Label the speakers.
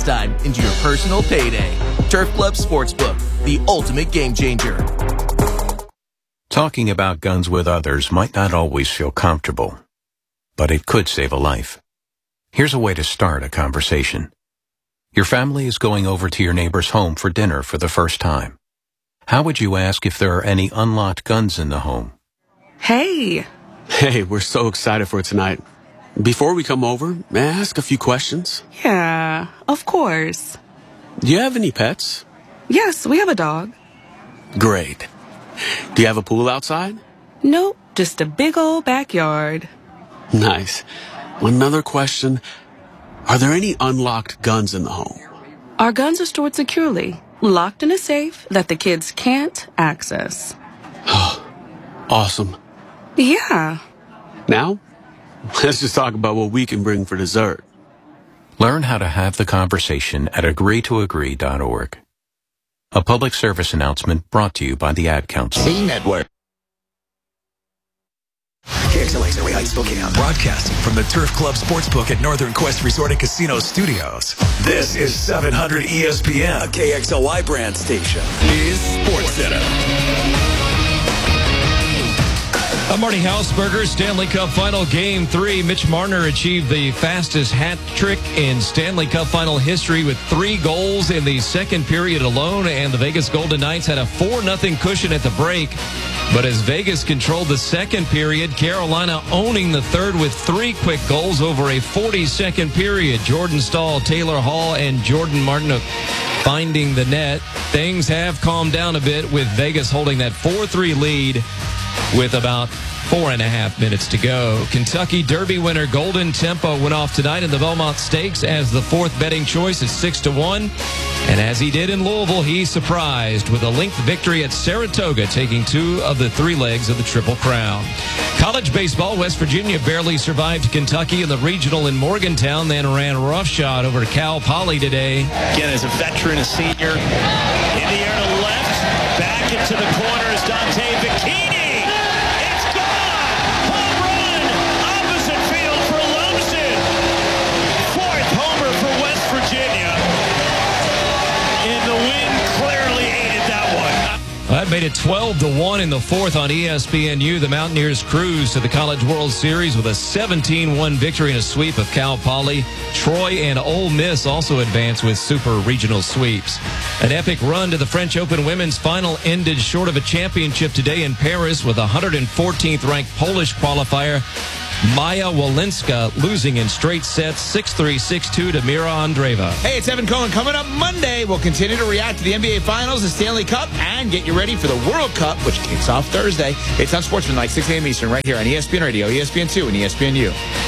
Speaker 1: time into your personal payday. Turf Club Sportsbook, the ultimate game changer.
Speaker 2: Talking about guns with others might not always feel comfortable, but it could save a life. Here's a way to start a conversation. Your family is going over to your neighbor's home for dinner for the first time. How would you ask if there are any unlocked guns in the home?
Speaker 3: Hey,
Speaker 4: we're so excited for tonight. Before we come over, may I ask a few questions?
Speaker 3: Yeah, of course.
Speaker 4: Do you have any pets?
Speaker 3: Yes, we have a dog.
Speaker 4: Great. Do you have a pool outside?
Speaker 3: Nope, just a big old backyard.
Speaker 4: Nice. Another question. Are there any unlocked guns in the home?
Speaker 3: Our guns are stored securely, locked in a safe that the kids can't access.
Speaker 4: Awesome.
Speaker 3: Yeah.
Speaker 4: Now, let's just talk about what we can bring for dessert.
Speaker 2: Learn how to have the conversation at agreetoagree.org. A public service announcement brought to you by the Ad Council.
Speaker 5: Network. KXLA's Early Heights, Spokane. Broadcasting from the Turf Club Sportsbook at Northern Quest Resort and Casino Studios. This is 700 ESPN, a KXLY brand station. Is Sports Center.
Speaker 6: I'm Marty Hausberger. Stanley Cup Final Game 3. Mitch Marner achieved the fastest hat trick in Stanley Cup Final history with 3 goals in the second period alone, and the Vegas Golden Knights had a 4-0 cushion at the break. But as Vegas controlled the second period, Carolina owning the third with 3 quick goals over a 40-second period. Jordan Staal, Taylor Hall, and Jordan Martinook finding the net. Things have calmed down a bit with Vegas holding that 4-3 lead with about 4.5 minutes to go. Kentucky Derby winner Golden Tempo went off tonight in the Belmont Stakes as the 4th betting choice at 6-1. And as he did in Louisville, he surprised with a length victory at Saratoga, taking 2 of the 3 legs of the Triple Crown. College baseball, West Virginia barely survived Kentucky in the regional in Morgantown, then ran roughshod over to Cal Poly today.
Speaker 7: Again, as a veteran, a senior, in the air to left, back into the corner is Dante Bikini.
Speaker 6: That made it 12-1 in the 4th on ESPNU. The Mountaineers cruise to the College World Series with a 17-1 victory and a sweep of Cal Poly. Troy and Ole Miss also advanced with super regional sweeps. An epic run to the French Open women's final ended short of a championship today in Paris with a 114th ranked Polish qualifier Maya Walinska losing in straight sets 6-3, 6-2 to Mira Andreeva.
Speaker 8: Hey, it's Evan Cohen. Coming up Monday, we'll continue to react to the NBA Finals, the Stanley Cup, and get you ready for the World Cup, which kicks off Thursday. It's on Sportsman Night, 6 a.m. Eastern, right here on ESPN Radio, ESPN2, and ESPNU.